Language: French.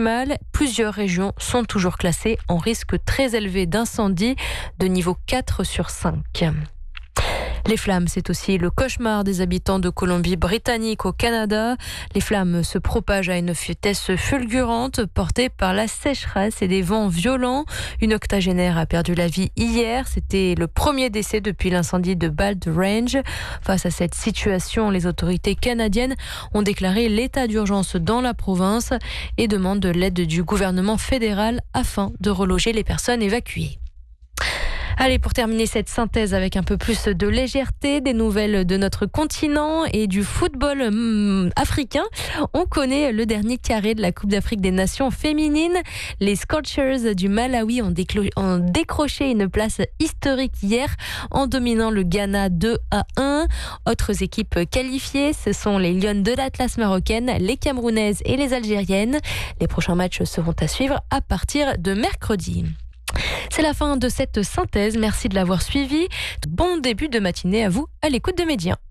maximale. Plusieurs régions sont toujours classées en risque très élevé d'incendie de niveau 4 sur 5. Les flammes, c'est aussi le cauchemar des habitants de Colombie-Britannique au Canada. Les flammes se propagent à une vitesse fulgurante, portées par la sécheresse et des vents violents. Une octogénaire a perdu la vie hier. C'était le premier décès depuis l'incendie de Bald Range. Face à cette situation, les autorités canadiennes ont déclaré l'état d'urgence dans la province et demandent de l'aide du gouvernement fédéral afin de reloger les personnes évacuées. Allez, pour terminer cette synthèse avec un peu plus de légèreté, des nouvelles de notre continent et du football africain. On connaît le dernier carré de la Coupe d'Afrique des Nations féminines. Les Scorchers du Malawi ont décroché une place historique hier en dominant le Ghana 2-1. Autres équipes qualifiées, ce sont les Lions de l'Atlas marocaine, les Camerounaises et les Algériennes. Les prochains matchs seront à suivre à partir de mercredi. C'est la fin de cette synthèse. Merci de l'avoir suivi. Bon début de matinée à vous à l'écoute de Média.